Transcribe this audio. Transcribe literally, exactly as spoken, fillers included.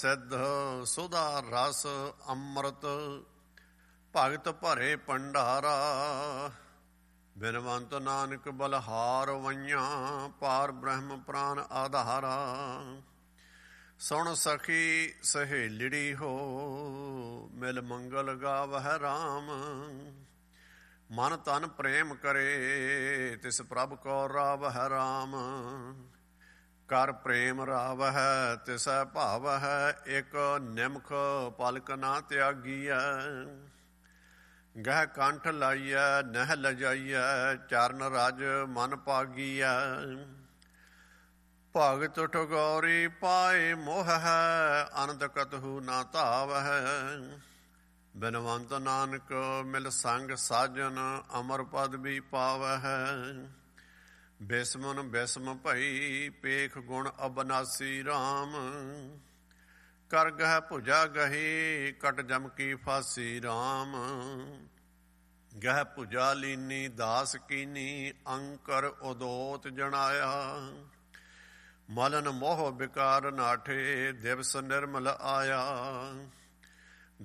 ਸਿੱਧ ਸੁਧਾ ਰਸ ਅੰਮ੍ਰਿਤ ਭਗਤ ਭਰੇ ਭੰਡਾਰਾ। ਬਿਨਵੰਤ ਨਾਨਕ ਬਲਹਾਰ ਵਈਆਂ ਪਾਰ ਬ੍ਰਹਮ ਪ੍ਰਾਨ ਆਧਾਰਾ। ਸੁਣ ਸਖੀ ਸਹੇਲੜੀ ਹੋ ਮਿਲ ਮੰਗਲ ਗਾਵਹਿ ਰਾਮ। ਮਨ ਤਨ ਪ੍ਰੇਮ ਕਰੇ ਤਿਸ ਪ੍ਰਭ ਕੋ ਰਾਵਹਿ ਰਾਮ। ਕਰ ਪ੍ਰੇਮ ਰਾਵਹਿ ਤਿਸੈ ਭਾਵਹਿ ਇਕ ਨਿਮਖ ਪਲਕ ਨਾ ਤਿਆਗੀਐ। ਗਹਿ ਕੰਠ ਲਾਈਐ ਨਹਿ ਲਜਾਈਐ ਚਰਨ ਰਜ ਮਨ ਪਾਗੀਐ। ਭਗਤ ਠਗੌਰੀ ਪਾਏ ਮੋਹਹਿ ਅਨੰਦ ਕਤਹੁ ਨਾ ਧਾਵਹਿ। ਬਿਨਵੰਤ ਨਾਨਕ ਮਿਲ ਸੰਗ ਸਾਜਨ ਅਮਰ ਪਦ ਵੀ ਪਾਵਹਿ। ਬਿਸਮਨ ਬਿਸਮ ਭਈ ਪੇਖ ਗੁਣ ਅਬਨਾਸੀ ਰਾਮ। ਕਰ ਗਹਿ ਭੁਜਾ ਗਹੀ ਕਟ ਜਮ ਕੀ ਫਾਸੀ ਰਾਮ। ਗਹਿ ਭੁਜਾ ਲੀਨੀ ਦਾਸ ਕੀਨੀ ਅੰਕਰ ਉਦੋਤ ਜਣਾਇਆ। ਮਲਨ ਮੋਹ ਵਿਕਾਰ ਨਾਠੇ ਦਿਵਸ ਨਿਰਮਲ ਆਇਆ।